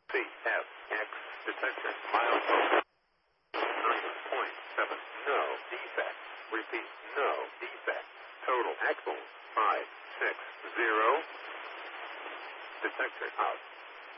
CFX detector. Milestone 9.7. No defect. Repeat, no defect. Total axle 560. Detector out.